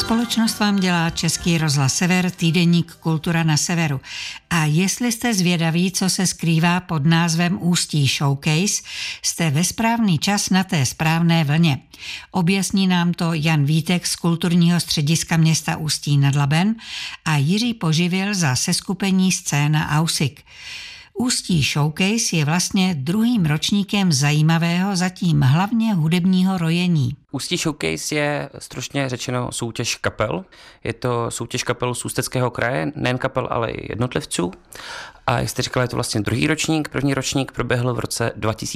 Společnost vám dělá Český rozhlas Sever, týdeník Kultura na Severu. A jestli jste zvědaví, co se skrývá pod názvem Ústí Showcase, jste ve správný čas na té správné vlně. Objasní nám to Jan Vítek z kulturního střediska města Ústí nad Labem a Jiří Poživil za seskupení Scéna Ausik. Ústí Showcase je vlastně druhým ročníkem zajímavého, zatím hlavně hudebního rojení. Ústí Showcase je stručně řečeno soutěž kapel. Je to soutěž kapel z Ústeckého kraje, nejen kapel, ale i jednotlivců. A jak jste říkala, je to vlastně druhý ročník. První ročník proběhl v roce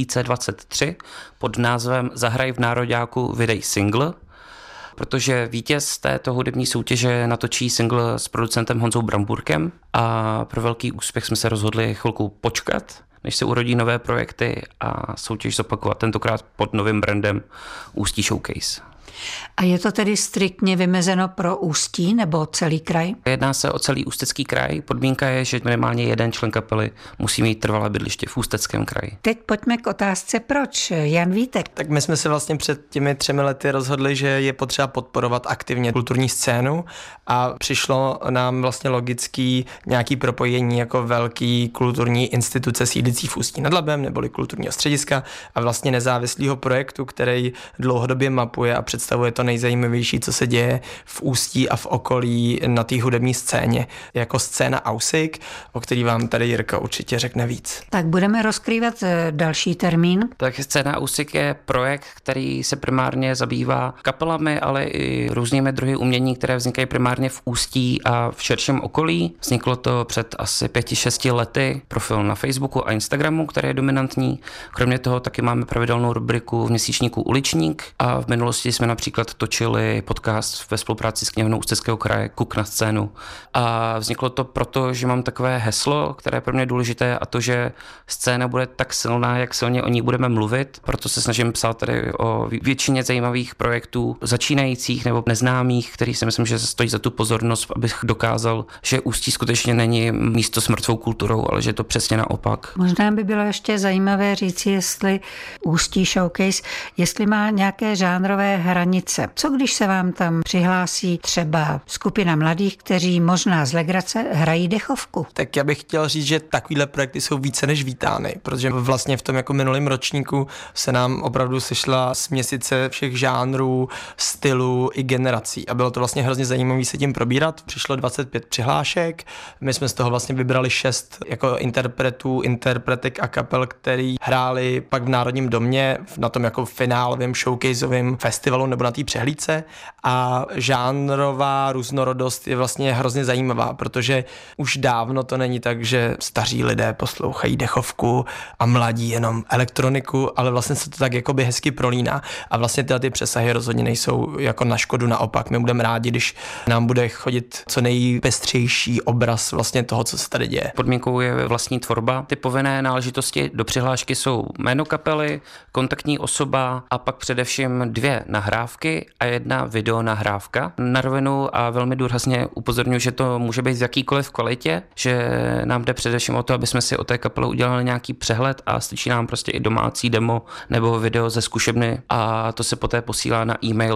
2023 pod názvem Zahraj v nároďáku, vydej single, protože vítěz této hudební soutěže natočí single s producentem Honzou Bramburkem a pro velký úspěch jsme se rozhodli chvilku počkat, než se urodí nové projekty a soutěž zopakovat, tentokrát pod novým brandem Ústí Showcase. A je to tedy striktně vymezeno pro Ústí nebo celý kraj? Jedná se o celý Ústecký kraj. Podmínka je, že minimálně jeden člen kapely musí mít trvalé bydliště v Ústeckém kraji. Teď pojďme k otázce proč. Jan Vítek. Tak my jsme se vlastně před těmi 3 lety rozhodli, že je potřeba podporovat aktivně kulturní scénu a přišlo nám vlastně logický nějaký propojení jako velký kulturní instituce sídlící v Ústí nad Labem neboli kulturního střediska a vlastně nezávislého projektu, který dlouhodobě mapuje a představuje to nejzajímavější, co se děje v Ústí a v okolí na té hudební scéně, jako Scéna Ausik, o který vám tady Jirka určitě řekne víc. Tak budeme rozkrývat další termín. Tak Scéna Ausik je projekt, který se primárně zabývá kapelami, ale i různými druhy umění, které vznikají primárně v Ústí a v širším okolí. Vzniklo to před asi 5-6 lety, profil na Facebooku a Instagramu, který je dominantní. Kromě toho taky máme pravidelnou rubriku v měsíčníku Uličník a v minulosti jsme například točili podcast ve spolupráci s knihovnou Ústeckého kraje Kuk na scénu. A vzniklo to proto, že mám takové heslo, které je pro mě důležité, a to, že scéna bude tak silná, jak silně o ní budeme mluvit. Proto se snažím psát tady o většině zajímavých projektů, začínajících nebo neznámých, který si myslím, že stojí za tu pozornost, abych dokázal, že Ústí skutečně není místo s mrtvou kulturou, ale že je to přesně naopak. Možná by bylo ještě zajímavé říci, jestli Ústí Showcase, jestli má nějaké žánrové hranice. Co když se vám tam přihlásí třeba skupina mladých, kteří možná z legrace hrají dechovku? Tak já bych chtěl říct, že takovýhle projekty jsou více než vítány, protože vlastně v tom jako minulém ročníku se nám opravdu sešla směsice všech žánrů, stylů i generací a bylo to vlastně hrozně zajímavé se tím probírat. Přišlo 25 přihlášek, my jsme z toho vlastně vybrali 6 jako interpretek a kapel, který hráli pak v Národním domě na tom jako finálovém showcaseovém festivalu nebo na té přehlídce a žánrová různorodost je vlastně hrozně zajímavá, protože už dávno to není tak, že staří lidé poslouchají dechovku a mladí jenom elektroniku, ale vlastně se to tak jakoby hezky prolíná a vlastně tyhle ty přesahy rozhodně nejsou jako na škodu, naopak my budeme rádi, když nám bude chodit co nejpestřejší obraz vlastně toho, co se tady děje. Podmínkou je vlastní tvorba. Ty povinné náležitosti do přihlášky jsou jméno kapely, kontaktní osoba a pak především 2 nahrávky a 1 videonahrávka. Na rovinu a velmi důrazně upozorňuji, že to může být v jakýkoliv kvalitě, že nám jde především o to, aby jsme si o té kapele udělali nějaký přehled a stačí nám prostě i domácí demo nebo video ze zkušebny a to se poté posílá na e-mail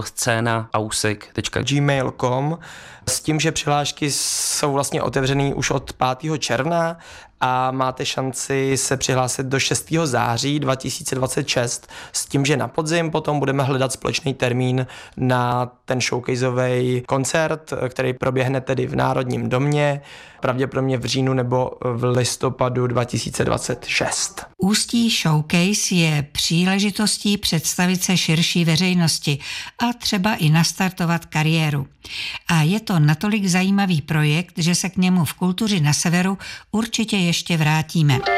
scena@gmail.com s tím, že přihlášky jsou vlastně otevřený už od 5. června a máte šanci se přihlásit do 6. září 2026 s tím, že na podzim potom budeme hledat společný termín na ten showcaseový koncert, který proběhne tedy v Národním domě, pravděpodobně v říjnu nebo v listopadu 2026. Ústí Showcase je příležitostí představit se širší veřejnosti a třeba i nastartovat kariéru. A je to natolik zajímavý projekt, že se k němu v Kultuře na Severu určitě ještě vrátíme.